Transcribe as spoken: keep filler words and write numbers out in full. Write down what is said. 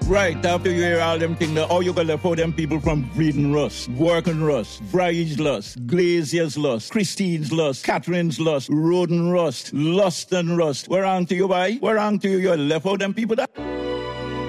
Right, after you hear all them things, how you gonna for them people from Breeding Rust, Working Rust, Bryage Lust, Glazier's Lust, Christine's Lust, Catherine's Lust, Roden Rust, Lust and Rust. Where on to you, boy? Where on to you? You left out them people that...